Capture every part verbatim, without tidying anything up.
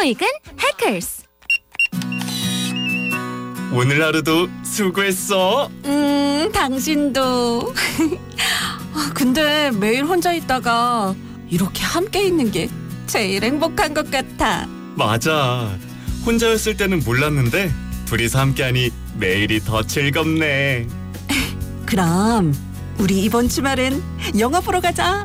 손모이근 해커스. 오늘 하루도 수고했어. 음, 당신도. 근데 매일 혼자 있다가 이렇게 함께 있는 게 제일 행복한 것 같아. 맞아. 혼자였을 때는 몰랐는데 둘이서 함께하니 매일이 더 즐겁네. 그럼 우리 이번 주말엔 영화 보러 가자.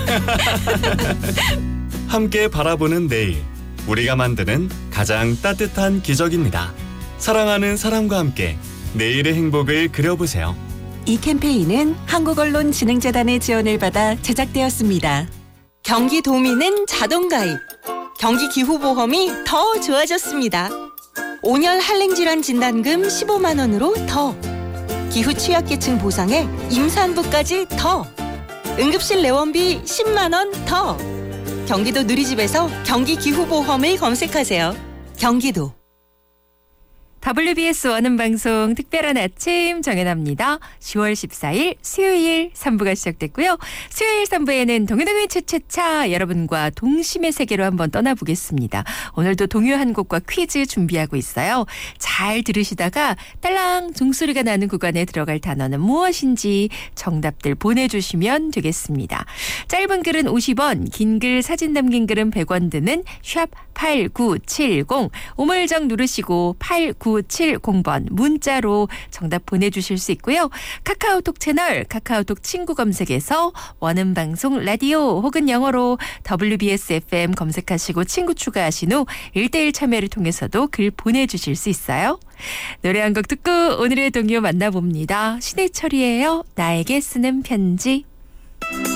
함께 바라보는 내일, 우리가 만드는 가장 따뜻한 기적입니다. 사랑하는 사람과 함께 내일의 행복을 그려보세요. 이 캠페인은 한국언론진흥재단의 지원을 받아 제작되었습니다. 경기도민은 자동가입, 경기기후보험이 더 좋아졌습니다. 오 년 한랭질환 진단금 십오만 원으로 더, 기후 취약계층 보상에 임산부까지 더, 응급실 내원비 십만 원 더. 경기도 누리집에서 경기기후보험을 검색하세요. 경기도. 더블유비에스 원음 방송 특별한 아침 정연합니다. 시월 십사일 수요일 삼 부가 시작됐고요. 수요일 삼 부에는 동요동요 차차차 여러분과 동심의 세계로 한번 떠나보겠습니다. 오늘도 동요 한 곡과 퀴즈 준비하고 있어요. 잘 들으시다가 딸랑 종소리가 나는 구간에 들어갈 단어는 무엇인지 정답들 보내주시면 되겠습니다. 짧은 글은 오십 원, 긴 글 사진 담긴 글은 백 원 드는 샵 팔구칠공, 우물정 누르시고 팔구칠공 번 문자로 정답 보내주실 수 있고요. 카카오톡 채널 카카오톡 친구 검색에서 원음방송 라디오 혹은 영어로 더블유비에스 에프엠 검색하시고 친구 추가하신 후 일 대일 참여를 통해서도 글 보내주실 수 있어요. 노래 한 곡 듣고 오늘의 동요 만나봅니다. 신해철이에요. 나에게 쓰는 편지.